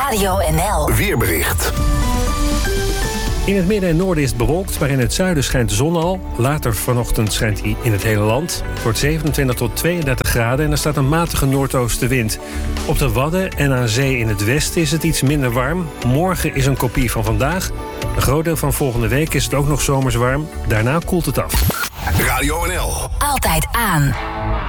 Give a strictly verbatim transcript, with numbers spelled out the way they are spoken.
Radio N L Weerbericht. In het midden en noorden is het bewolkt, maar in het zuiden schijnt de zon al. Later vanochtend schijnt hij in het hele land. Het wordt zevenentwintig tot tweeëndertig graden en er staat een matige noordoostenwind. Op de Wadden en aan zee in het westen is het iets minder warm. Morgen is een kopie van vandaag. Een groot deel van volgende week is het ook nog zomers warm. Daarna koelt het af. Radio N L. Altijd aan.